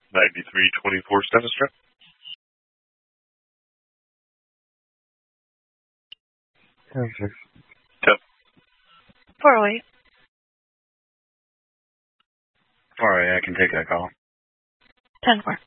9324 Stennis Strip. Perfect. 408. 408, I can take that call. 10-4.